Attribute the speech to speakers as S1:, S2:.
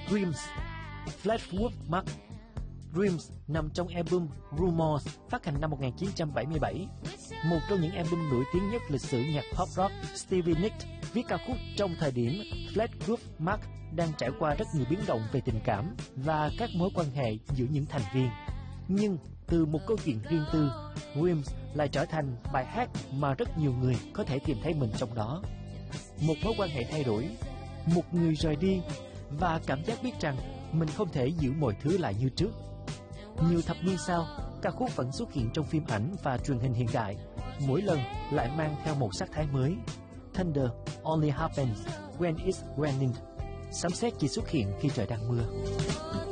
S1: Dreams, Fleetwood Mac. Dreams nằm trong album Rumors phát hành năm 1977, một trong những album nổi tiếng nhất lịch sử nhạc pop rock. Stevie Nicks viết ca khúc trong thời điểm Fleetwood Mac đang trải qua rất nhiều biến động về tình cảm và các mối quan hệ giữa những thành viên. Nhưng từ một câu chuyện riêng tư, Dreams lại trở thành bài hát mà rất nhiều người có thể tìm thấy mình trong đó. Một mối quan hệ thay đổi, một người rời đi và cảm giác biết rằng mình không thể giữ mọi thứ lại như trước. Nhiều thập niên sau, ca khúc vẫn xuất hiện trong phim ảnh và truyền hình hiện đại, mỗi lần lại mang theo một sắc thái mới. Thunder only happens when it's raining. Sấm sét chỉ xuất hiện khi trời đang mưa.